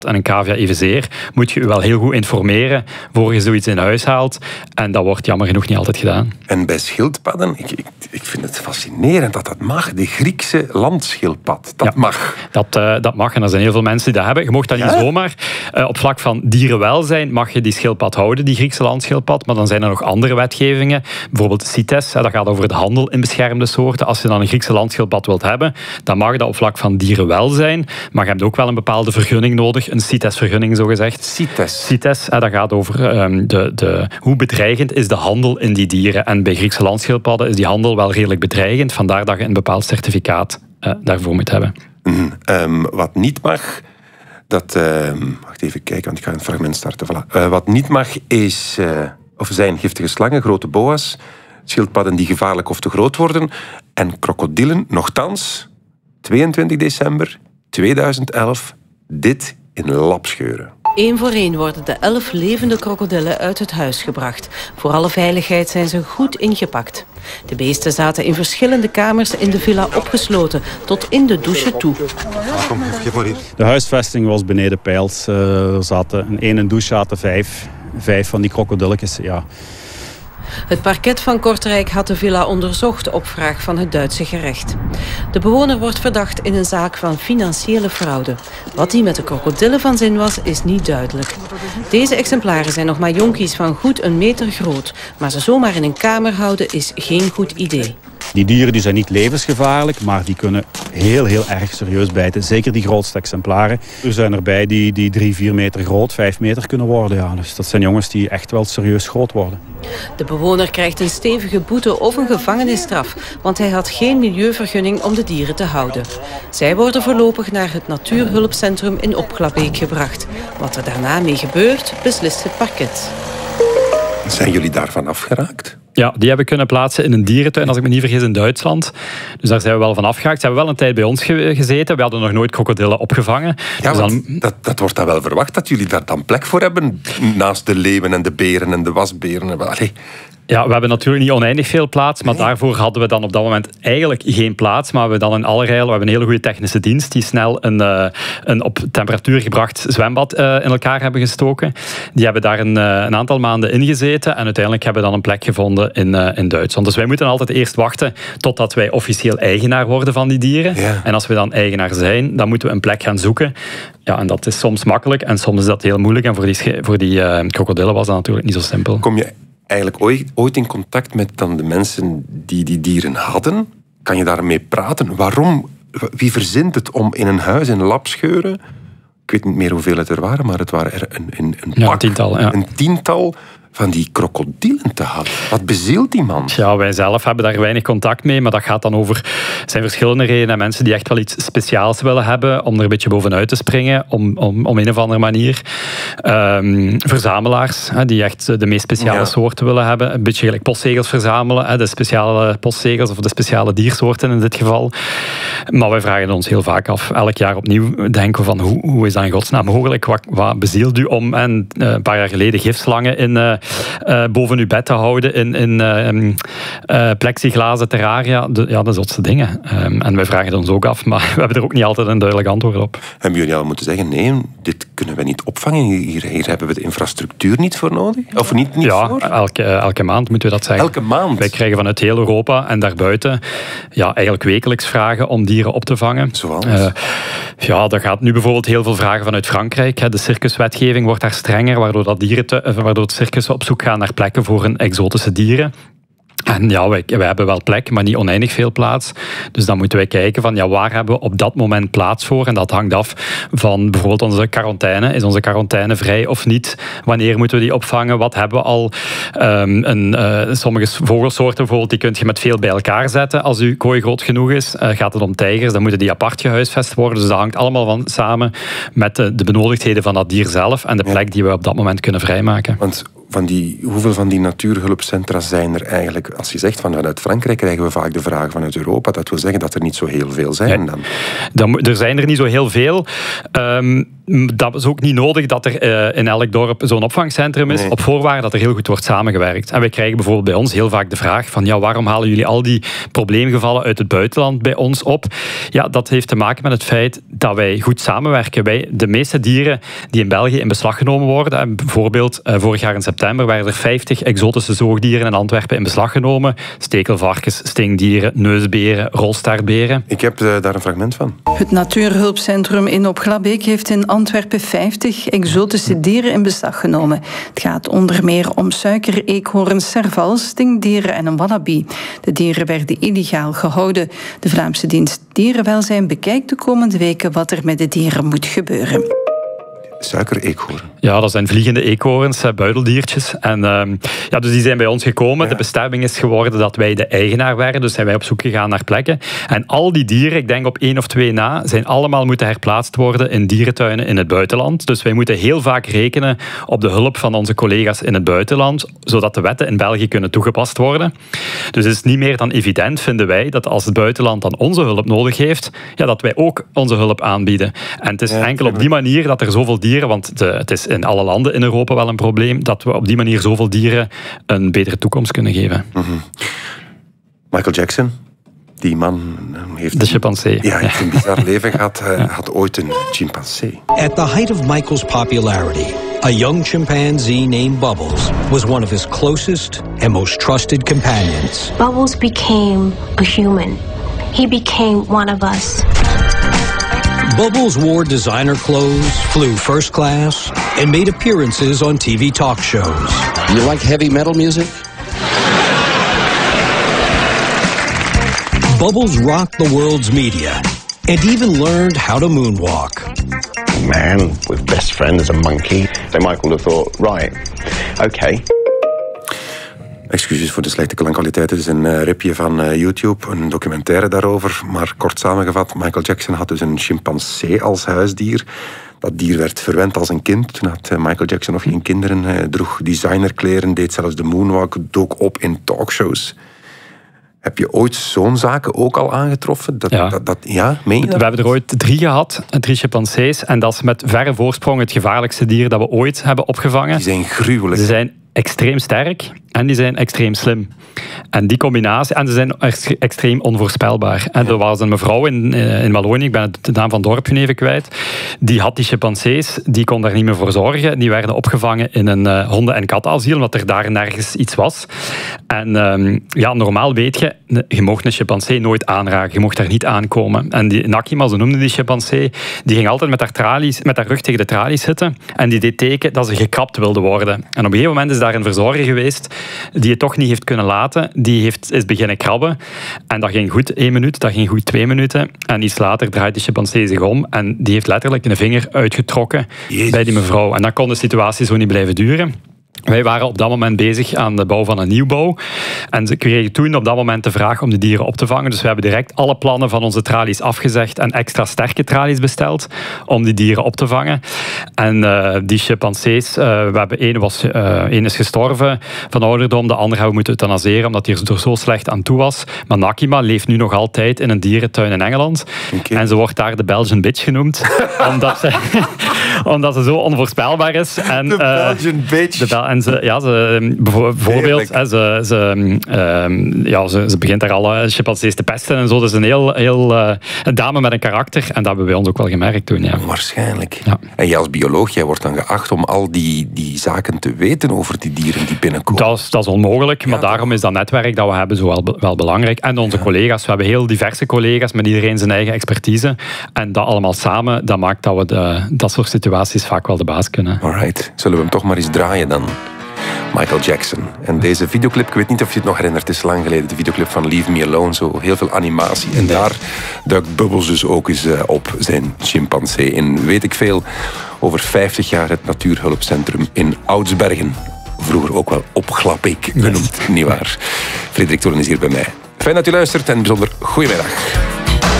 en een cavia evenzeer, moet je je wel heel goed informeren voor je zoiets in huis haalt. En dat wordt jammer genoeg niet altijd gedaan. En bij schildpadden, ik vind het fascinerend dat mag. De Griekse landschildpad, dat mag. Dat mag en er zijn heel veel mensen die dat hebben. Je mag dat niet zomaar. Op vlak van dierenwelzijn mag je die schildpad houden, die Griekse landschildpad. Maar dan zijn er nog andere wetgevingen. Bijvoorbeeld CITES, dat gaat over de handel in beschermde soorten. Als je dan een Griekse landschildpad wilt hebben, dan mag dat op vlak van dierenwelzijn. Maar je hebt ook wel een bepaalde vergunning nodig. Een CITES-vergunning, zogezegd. CITES, dat gaat over hoe bedreigend is de handel in die dieren. En bij Griekse landschildpadden is die handel wel redelijk bedreigend. Vandaar dat je een bepaald certificaat daarvoor moet hebben. Wat niet mag, wacht even kijken, want ik ga een fragment starten. Voilà. Wat niet mag zijn giftige slangen, grote boa's, schildpadden die gevaarlijk of te groot worden en krokodillen, nochtans, 22 december 2011, dit in Lapscheuren. 1 voor 1 worden de 11 levende krokodillen uit het huis gebracht. Voor alle veiligheid zijn ze goed ingepakt. De beesten zaten in verschillende kamers in de villa opgesloten, tot in de douche toe. De huisvesting was beneden peils. Er zaten in één douche zaten 5 van die krokodilletjes. Ja. Het parket van Kortrijk had de villa onderzocht op vraag van het Duitse gerecht. De bewoner wordt verdacht in een zaak van financiële fraude. Wat hij met de krokodillen van zin was, is niet duidelijk. Deze exemplaren zijn nog maar jonkies van goed 1 meter groot. Maar ze zomaar in een kamer houden is geen goed idee. Die dieren die zijn niet levensgevaarlijk, maar die kunnen heel erg serieus bijten. Zeker die grootste exemplaren. Er zijn erbij die 3-4 meter groot, 5 meter kunnen worden. Ja. Dus dat zijn jongens die echt wel serieus groot worden. De bewoner krijgt een stevige boete of een gevangenisstraf, want hij had geen milieuvergunning om de dieren te houden. Zij worden voorlopig naar het Natuurhulpcentrum in Opglabeek gebracht. Wat er daarna mee gebeurt, beslist het parket. Zijn jullie daarvan afgeraakt? Ja, die hebben kunnen plaatsen in een dierentuin, als ik me niet vergis, in Duitsland. Dus daar zijn we wel van afgeraakt. Ze hebben wel een tijd bij ons gezeten. We hadden nog nooit krokodillen opgevangen. Ja, dus dat wordt dan wel verwacht, dat jullie daar dan plek voor hebben. Naast de leeuwen en de beren en de wasberen. Ja, we hebben natuurlijk niet oneindig veel plaats, maar daarvoor hadden we dan op dat moment eigenlijk geen plaats. Maar we hebben dan in Allerijl, we hebben een hele goede technische dienst die snel een op temperatuur gebracht zwembad in elkaar hebben gestoken. Die hebben daar een aantal maanden ingezeten en uiteindelijk hebben we dan een plek gevonden in Duitsland. Dus wij moeten altijd eerst wachten totdat wij officieel eigenaar worden van die dieren. Ja. En als we dan eigenaar zijn, dan moeten we een plek gaan zoeken. Ja, en dat is soms makkelijk en soms is dat heel moeilijk. En voor die krokodillen was dat natuurlijk niet zo simpel. Kom je eigenlijk ooit in contact met dan de mensen die dieren hadden? Kan je daarmee praten? Waarom? Wie verzint het om in een huis in Lapscheuren, ik weet niet meer hoeveel het er waren, maar het waren er een tiental van die krokodillen te hadden. Wat bezielt die man? Ja, wij zelf hebben daar weinig contact mee, maar dat gaat dan over... Er zijn verschillende redenen. Mensen die echt wel iets speciaals willen hebben, om er een beetje bovenuit te springen, om een of andere manier. Verzamelaars, die echt de meest speciale soorten willen hebben. Een beetje gelijk postzegels verzamelen, de speciale postzegels of de speciale diersoorten in dit geval. Maar wij vragen ons heel vaak af, elk jaar opnieuw denken we van hoe is dat in godsnaam mogelijk? Wat bezielt u om een paar jaar geleden gifslangen boven uw bed te houden in plexiglazen terraria? De zotste dingen. En wij vragen het ons ook af, maar we hebben er ook niet altijd een duidelijk antwoord op. Hebben jullie al moeten zeggen, nee, dit kunnen we niet opvangen, hier hebben we de infrastructuur niet voor nodig? Of niet voor? Elke maand moeten we dat zeggen. Elke maand? Wij krijgen vanuit heel Europa en daarbuiten eigenlijk wekelijks vragen om dieren op te vangen. Zoals? Er gaat nu bijvoorbeeld heel veel vragen vanuit Frankrijk. De circuswetgeving wordt daar strenger, waardoor het circus op zoek gaan naar plekken voor hun exotische dieren. En ja, wij hebben wel plek, maar niet oneindig veel plaats. Dus dan moeten wij kijken van waar hebben we op dat moment plaats voor. En dat hangt af van bijvoorbeeld onze quarantaine. Is onze quarantaine vrij of niet? Wanneer moeten we die opvangen? Wat hebben we al? Sommige vogelsoorten bijvoorbeeld, die kun je met veel bij elkaar zetten. Als uw kooi groot genoeg is, gaat het om tijgers, dan moeten die apart gehuisvest worden. Dus dat hangt allemaal samen met de benodigdheden van dat dier zelf en de plek die we op dat moment kunnen vrijmaken. Want hoeveel van die natuurhulpcentra zijn er eigenlijk? Als je zegt vanuit Frankrijk krijgen we vaak de vraag vanuit Europa. Dat wil zeggen dat er niet zo heel veel zijn dan. Er zijn er niet zo heel veel. dat is ook niet nodig dat er in elk dorp zo'n opvangcentrum is, op voorwaarde dat er heel goed wordt samengewerkt. En wij krijgen bijvoorbeeld bij ons heel vaak de vraag van waarom halen jullie al die probleemgevallen uit het buitenland bij ons op? Ja, dat heeft te maken met het feit dat wij goed samenwerken. De meeste dieren die in België in beslag genomen worden, bijvoorbeeld vorig jaar in september waren er 50 exotische zoogdieren in Antwerpen in beslag genomen. Stekelvarkens, stinkdieren, neusberen, rolstaartberen. Ik heb daar een fragment van. Het Natuurhulpcentrum in Opglabeek heeft in Antwerpen 50 exotische dieren in beslag genomen. Het gaat onder meer om suikereekhoorns, servals, stinkdieren en een wallaby. De dieren werden illegaal gehouden. De Vlaamse dienst Dierenwelzijn bekijkt de komende weken wat er met de dieren moet gebeuren. Suikereekhoorn. Ja, dat zijn vliegende eekhoorns, buideldiertjes. En, dus die zijn bij ons gekomen. Ja. De bestemming is geworden dat wij de eigenaar werden. Dus zijn wij op zoek gegaan naar plekken. En al die dieren, ik denk op 1 of 2 na, zijn allemaal moeten herplaatst worden in dierentuinen in het buitenland. Dus wij moeten heel vaak rekenen op de hulp van onze collega's in het buitenland, zodat de wetten in België kunnen toegepast worden. Dus het is niet meer dan evident, vinden wij, dat als het buitenland dan onze hulp nodig heeft, dat wij ook onze hulp aanbieden. En het is enkel op die manier dat er zoveel dieren, want het is in alle landen in Europa wel een probleem, dat we op die manier zoveel dieren een betere toekomst kunnen geven. Mm-hmm. Michael Jackson, die man heeft... De chimpansee. Ja, heeft een bizar leven gehad. Had ooit een chimpansee. At the height of Michael's popularity, a young chimpanzee named Bubbles was one of his closest and most trusted companions. Bubbles became a human. He became one of us. Bubbles wore designer clothes, flew first class, and made appearances on TV talk shows. You like heavy metal music? Bubbles rocked the world's media and even learned how to moonwalk. A man with best friend as a monkey. So Michael would have thought, right, okay. Excuses voor de slechte klankkwaliteit. Het is een ripje van YouTube, een documentaire daarover. Maar kort samengevat, Michael Jackson had dus een chimpansee als huisdier. Dat dier werd verwend als een kind. Toen had Michael Jackson nog geen kinderen. Hij droeg designerkleren, deed zelfs de moonwalk, dook op in talkshows. Heb je ooit zo'n zaken ook al aangetroffen? Meen je dat? We hebben er ooit 3 gehad, 3 chimpansees. En dat is met verre voorsprong het gevaarlijkste dier dat we ooit hebben opgevangen. Die zijn gruwelijk. Ze zijn extreem sterk en die zijn extreem slim. En die combinatie, en ze zijn extreem onvoorspelbaar. En er was een mevrouw in Wallonië, ik ben de naam van het dorp even kwijt, die had die chimpansees, die kon daar niet meer voor zorgen. Die werden opgevangen in een honden- en kattenasiel, omdat er daar nergens iets was. En normaal weet je mocht een chimpansee nooit aanraken, je mocht daar niet aankomen. En die Nakima, zo noemde die chimpansee, die ging altijd met haar rug tegen de tralies zitten en die deed teken dat ze gekrapt wilde worden. En op een gegeven moment is daar een verzorger geweest die het toch niet heeft kunnen laten. Die is beginnen krabben. En dat ging goed 1 minuut, dat ging goed 2 minuten. En iets later draait de chimpansee zich om en die heeft letterlijk een vinger uitgetrokken bij die mevrouw. En dan kon de situatie zo niet blijven duren. Wij waren op dat moment bezig aan de bouw van een nieuwbouw. En ze kregen toen op dat moment de vraag om de dieren op te vangen. Dus we hebben direct alle plannen van onze tralies afgezegd en extra sterke tralies besteld om die dieren op te vangen. En die chimpansees, één is gestorven van ouderdom, de andere hebben we moeten euthanaseren omdat hij er zo slecht aan toe was. Maar Nakima leeft nu nog altijd in een dierentuin in Engeland. Okay. En ze wordt daar de Belgian bitch genoemd. omdat ze zo onvoorspelbaar is. En, de Belgian bitch. En bijvoorbeeld, ze begint daar alle chimpansees te pesten en zo. Dat is een dame met een karakter. En dat hebben we bij ons ook wel gemerkt toen. Ja. Waarschijnlijk. Ja. En jij als bioloog, jij wordt dan geacht om al die zaken te weten over die dieren die binnenkomen. Dat is onmogelijk, maar daarom is dat netwerk dat we hebben zo wel belangrijk. En onze collega's, we hebben heel diverse collega's met iedereen zijn eigen expertise. En dat allemaal samen, dat maakt dat we dat soort situaties vaak wel de baas kunnen. Alright, zullen we hem toch maar eens draaien dan? Michael Jackson. En deze videoclip, ik weet niet of je het nog herinnert, het is lang geleden, de videoclip van Leave Me Alone, zo heel veel animatie. En daar duikt Bubbles dus ook eens op, zijn chimpansee. In weet ik veel, over 50 jaar het Natuurhulpcentrum in Oudsbergen. Vroeger ook wel Opglabeek genoemd, nietwaar? Frederik Toorn is hier bij mij. Fijn dat u luistert en bijzonder goedemiddag.